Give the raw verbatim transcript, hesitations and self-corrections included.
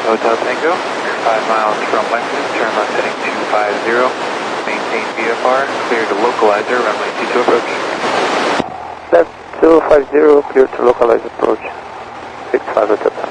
Hotel Tango. You're five miles from Lexington, turn left heading two five zero. Maintain V F R, clear to localizer, runway two two approach. Left two five zero, clear to localize approach. six five Hotel Tango.